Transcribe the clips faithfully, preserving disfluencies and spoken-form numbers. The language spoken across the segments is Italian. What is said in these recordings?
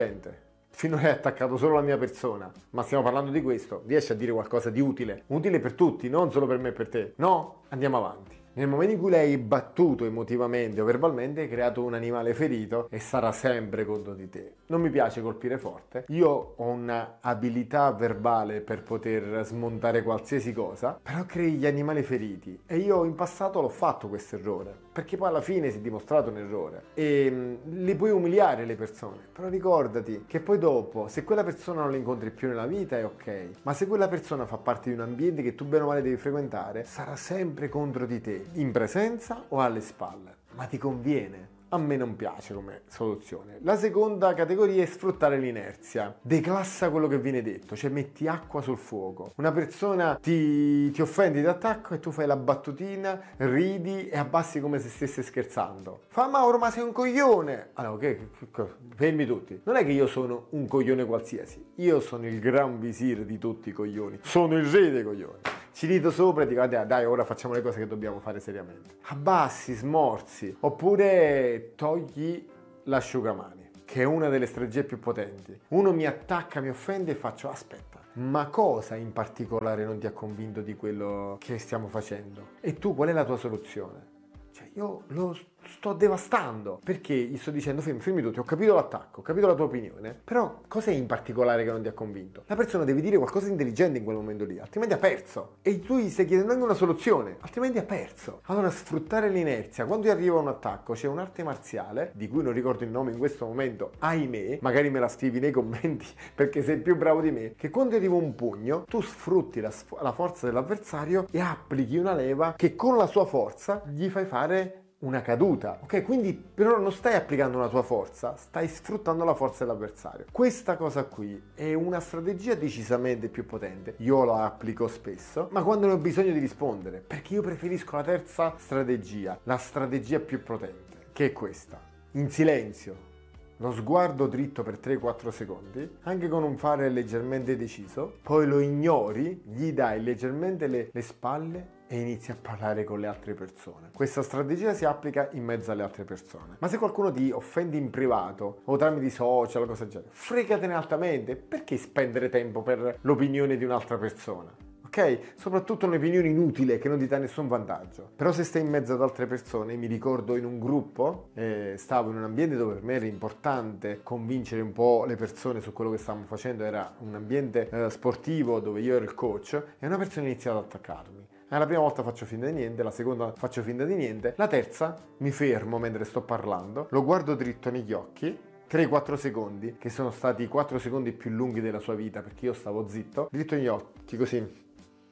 finora è attaccato solo alla mia persona, ma stiamo parlando di questo, riesci a dire qualcosa di utile, utile per tutti, non solo per me e per te, no? Andiamo avanti. Nel momento in cui lei è battuto emotivamente o verbalmente, hai creato un animale ferito e sarà sempre contro di te. Non mi piace colpire forte, io ho un'abilità verbale per poter smontare qualsiasi cosa, però crei gli animali feriti e io in passato l'ho fatto questo errore, perché poi alla fine si è dimostrato un errore e mh, le puoi umiliare le persone, però ricordati che poi dopo, se quella persona non la incontri più nella vita è ok, ma se quella persona fa parte di un ambiente che tu bene o male devi frequentare, sarà sempre contro di te, in presenza o alle spalle, ma ti conviene. A me non piace come soluzione. La seconda categoria è sfruttare l'inerzia. Declassa quello che viene detto, cioè metti acqua sul fuoco. Una persona ti, ti offende di attacco e tu fai la battutina, ridi e abbassi come se stesse scherzando. Fa Mauro, ma sei un coglione! Allora, ok, fermi tutti. Non è che io sono un coglione qualsiasi, io sono il gran visir di tutti i coglioni. Sono il re dei coglioni. Ci rido sopra e dico dai, dai, ora facciamo le cose che dobbiamo fare seriamente. Abbassi, smorzi, oppure togli l'asciugamani, che è una delle strategie più potenti. Uno mi attacca, mi offende e faccio aspetta, ma cosa in particolare non ti ha convinto di quello che stiamo facendo? E tu qual è la tua soluzione? Cioè io lo sto devastando perché gli sto dicendo fermi, fermi tutti, ho capito l'attacco, ho capito la tua opinione, però cos'è in particolare che non ti ha convinto? La persona deve dire qualcosa di intelligente in quel momento lì, altrimenti ha perso e tu gli stai chiedendo anche una soluzione, altrimenti ha perso. Allora sfruttare l'inerzia, quando ti arriva un attacco c'è un'arte marziale di cui non ricordo il nome in questo momento, ahimè, magari me la scrivi nei commenti perché sei più bravo di me, che quando ti arriva un pugno tu sfrutti la, la forza dell'avversario e applichi una leva che con la sua forza gli fai fare una caduta, ok? Quindi però non stai applicando una tua forza, stai sfruttando la forza dell'avversario. Questa cosa qui è una strategia decisamente più potente, io la applico spesso, ma quando ne ho bisogno di rispondere, perché io preferisco la terza strategia, la strategia più potente, che è questa. In silenzio, lo sguardo dritto per tre quattro secondi, anche con un fare leggermente deciso, poi lo ignori, gli dai leggermente le, le spalle e inizi a parlare con le altre persone. Questa strategia si applica in mezzo alle altre persone. Ma se qualcuno ti offende in privato o tramite social o cose del genere, fregatene altamente. Perché spendere tempo per l'opinione di un'altra persona? Ok? Soprattutto un'opinione inutile che non ti dà nessun vantaggio. Però se stai in mezzo ad altre persone, mi ricordo in un gruppo, eh, stavo in un ambiente dove per me era importante convincere un po' le persone su quello che stavamo facendo, era un ambiente eh, sportivo dove io ero il coach e una persona ha iniziato ad attaccarmi. La prima volta faccio finta di niente, la seconda faccio finta di niente, la terza mi fermo mentre sto parlando, lo guardo dritto negli occhi, tre quattro secondi, che sono stati i quattro secondi più lunghi della sua vita perché io stavo zitto, dritto negli occhi così.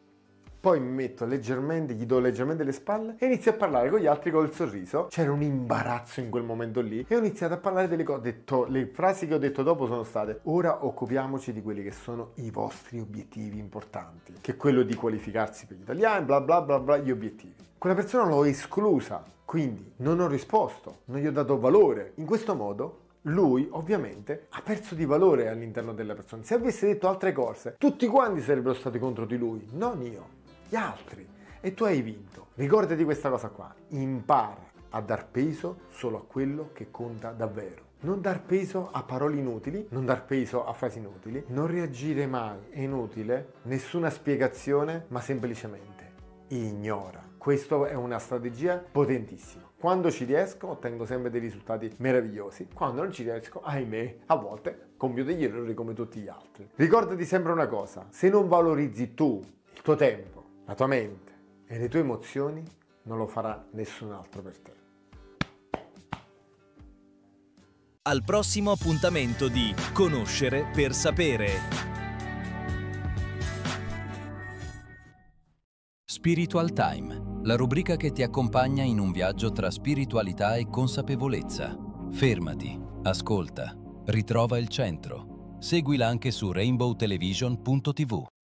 Poi mi metto leggermente, gli do leggermente le spalle e inizio a parlare con gli altri col sorriso. C'era un imbarazzo in quel momento lì e ho iniziato a parlare delle cose. Ho detto, le frasi che ho detto dopo sono state: ora occupiamoci di quelli che sono i vostri obiettivi importanti, che è quello di qualificarsi per gli italiani, bla bla bla bla, gli obiettivi. Quella persona l'ho esclusa, quindi non ho risposto, non gli ho dato valore. In questo modo lui ovviamente ha perso di valore all'interno della persona. Se avesse detto altre cose, tutti quanti sarebbero stati contro di lui, non io, gli altri, e tu hai vinto. Ricordati questa cosa qua, impara a dar peso solo a quello che conta davvero. Non dar peso a parole inutili, non dar peso a frasi inutili, non reagire mai, è inutile, nessuna spiegazione, ma semplicemente ignora. Questa è una strategia potentissima. Quando ci riesco ottengo sempre dei risultati meravigliosi, quando non ci riesco, ahimè, a volte compio degli errori come tutti gli altri. Ricordati sempre una cosa, se non valorizzi tu il tuo tempo, la tua mente e le tue emozioni, non lo farà nessun altro per te. Al prossimo appuntamento di Conoscere per sapere. Spiritual Time, la rubrica che ti accompagna in un viaggio tra spiritualità e consapevolezza. Fermati, ascolta, ritrova il centro. Seguila anche su rainbow television punto tivù.